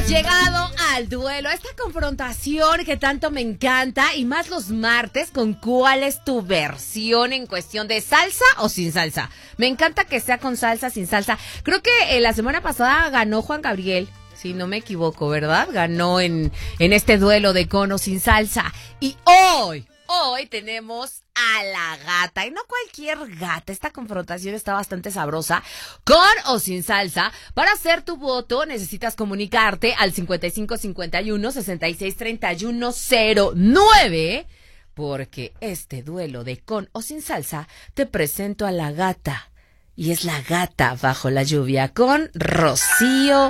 Llegado al duelo, a esta confrontación que tanto me encanta y más los martes con cuál es tu versión en cuestión de salsa o sin salsa. Me encanta que sea con salsa, sin salsa. Creo que la semana pasada ganó Juan Gabriel, si no me equivoco, ¿verdad? Ganó en este duelo de con o sin salsa. Y hoy tenemos a la gata, y no cualquier gata. Esta confrontación está bastante sabrosa. Con o sin salsa. Para hacer tu voto necesitas comunicarte al 5551-663109, porque este duelo de con o sin salsa te presento a la gata. Y es la gata bajo la lluvia con Rocío